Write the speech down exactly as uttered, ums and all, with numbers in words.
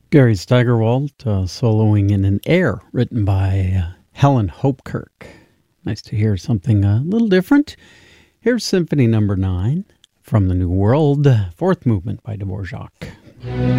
Gary Steigerwald uh, soloing in an air written by uh, Helen Hopkirk. Nice to hear something a little different. Here's Symphony Number nine from the New World, fourth movement by Dvorak.